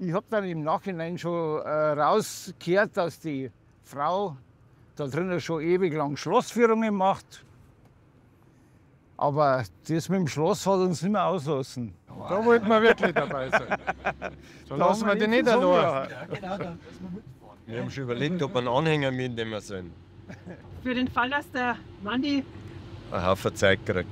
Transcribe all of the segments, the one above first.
Ich habe dann im Nachhinein schon rausgehört, dass die Frau da drinnen schon ewig lang Schlossführungen macht. Aber das mit dem Schloss hat uns nicht mehr auslassen. Da wollten wir wirklich dabei sein. Da lassen wir die nicht allein. Wir haben schon überlegt, ob wir einen Anhänger mitnehmen sollen. Für den Fall, dass der Manni Ein Haufen Zeit kriegt.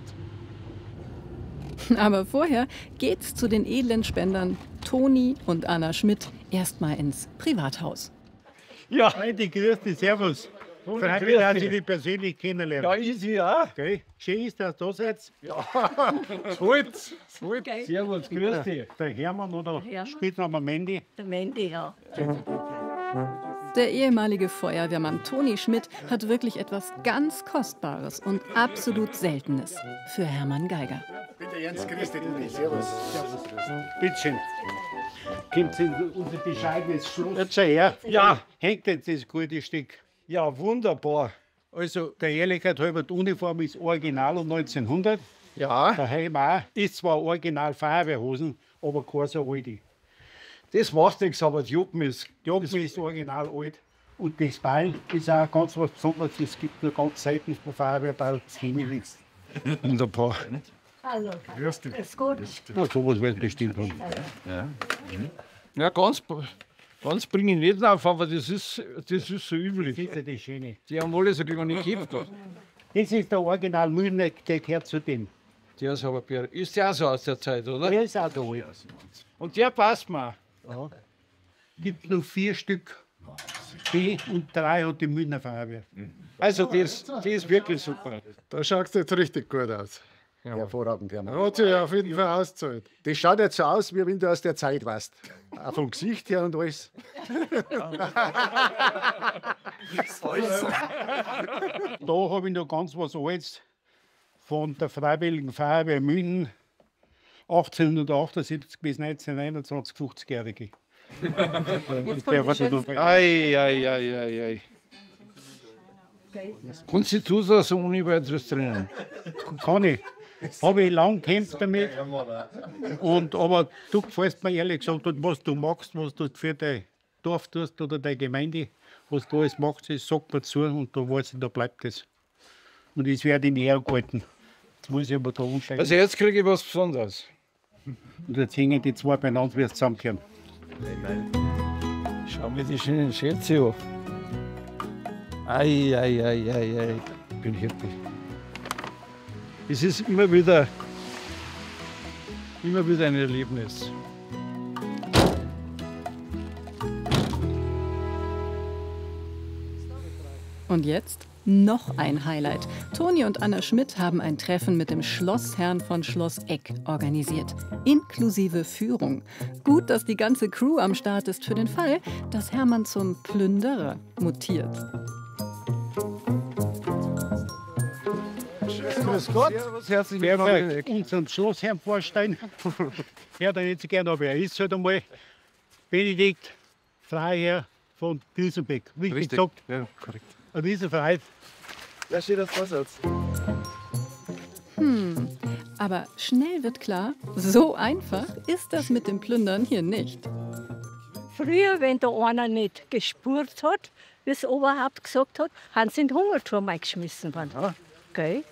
Aber vorher geht's zu den edlen Spendern Toni und Anna Schmidt erstmal ins Privathaus. Ja. Heidi, grüß dich, servus. Freut mich, dass ich dich persönlich kennenlernen. Ja, ich sie auch. Okay. Schön ist, dass du da seid. Ja. Gut. Servus, grüß dich. Der Hermann oder Hermann. Spitzname Mandy. der Mandy, ja. Der ehemalige Feuerwehrmann Toni Schmidt hat wirklich etwas ganz Kostbares und absolut Seltenes für Hermann Geiger. Bitte Jens, grüß dich. Servus. Bitteschön. Kommt in unser bescheidenes Schloss. Jetzt schon her. Ja. Hängt jetzt das gute Stück. Ja, wunderbar. Also, der Ehrlichkeit halber, die Uniform ist original um 1900. Ja, Der Helm auch. Ist zwar original Feuerwehrhosen, aber keine so alte. das macht nichts, aber die Juppen ist. Die Oben ist original alt. Und das Beil ist auch ganz was Besonderes. Es gibt nur ganz selten bei Feuerwehrbeil das Händelitz. Wunderbar. Also, Grüß dich. ist gut. Ja, sowas wird bestimmt haben. Ja, ganz bringe ich nicht auf, aber das ist so Das üblich. ist ja das Schöne. Die haben alles ein nicht gekippt. Das ist der Original Mühlener, der gehört zu dem. Der ist aber ist der auch so aus der Zeit, oder? Der ist auch da. Und der passt mir. Ja. Gibt noch 4 Stück. B und 3 hat die Mühlener Feuerwehr. Also das ist wirklich super. Da schaut jetzt richtig gut aus. Hervorragend, Hermann. Hat sich auf jeden Fall ausgezahlt. Das schaut jetzt so aus, wie wenn du aus der Zeit warst. Auch vom Gesicht her und alles. Da habe ich noch ganz was Altes von der Freiwilligen Feuerwehr München. 1878 bis 1921, 50-Jährige. Ei. Kannst du tun, so ohne weiteres drinnen? Kann ich. Habe ich lang gekämpft damit. Aber du gefällst mir ehrlich gesagt, was du magst, was du für dein Dorf tust oder deine Gemeinde, was du alles machst, das sagt mir zu und da weiß ich, da bleibt es. Und das werde ich näher gehalten. Jetzt muss ich aber da umsteigen. Also jetzt kriege ich was Besonderes. Und jetzt hängen die zwei beieinander, wie es zusammenkehren. Schau mir die schönen Schätze an. Ei. Ich bin happy. Es ist immer wieder ein Erlebnis. Und jetzt noch ein Highlight. Toni und Anna Schmidt haben ein Treffen mit dem Schlossherrn von Schloss Eck organisiert. Inklusive Führung. Gut, dass die ganze Crew am Start ist für den Fall, dass Hermann zum Plünderer mutiert. Grüß Gott. Herzlich willkommen. Wer unseren Schlossherrn vorstellen? Ja, dann nicht so gerne, aber er ist halt einmal Benedikt Freiherr von Düsenbeck. Richtig gesagt. Ja, korrekt. Ein Riesenverein. Da steht das was als. Aber schnell wird klar, so einfach ist das mit dem Plündern hier nicht. Früher, wenn da einer nicht gespurt hat, wie es Oberhaupt gesagt hat, haben sie in den Hungerturm eingeschmissen worden. Ja. Gell?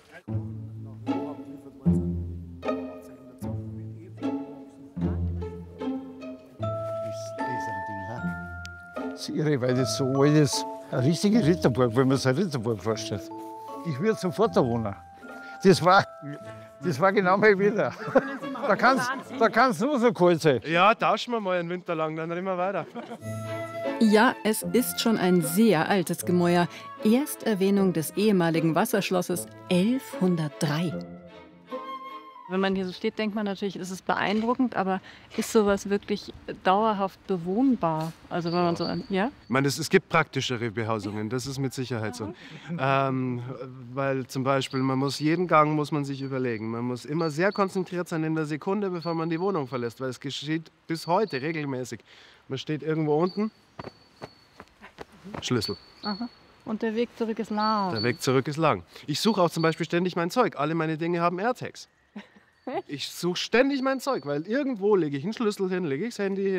Das ist irre, weil das so alt ist. Eine richtige Ritterburg, wenn man sich eine Ritterburg vorstellt. Ich würde sofort da wohnen. Das war genau mein Wieder. Da kann's nur so kalt sein. Ja, tauschen wir mal einen Winter lang, dann reden wir weiter. Ja, es ist schon ein sehr altes Gemäuer. Ersterwähnung des ehemaligen Wasserschlosses 1103. Wenn man hier so steht, denkt man natürlich, ist es beeindruckend, aber ist sowas wirklich dauerhaft bewohnbar? Also wenn man so, ja? Ich meine, es gibt praktischere Behausungen, das ist mit Sicherheit so. Weil zum Beispiel, jeden Gang muss man sich überlegen. Man muss immer sehr konzentriert sein in der Sekunde, bevor man die Wohnung verlässt, weil es geschieht bis heute regelmäßig. Man steht irgendwo unten, Schlüssel. Aha. Und der Weg zurück ist lang. Der Weg zurück ist lang. Ich suche auch zum Beispiel ständig mein Zeug. Alle meine Dinge haben AirTags. Ich suche ständig mein Zeug, weil irgendwo lege ich einen Schlüssel hin, lege ich das Handy hin.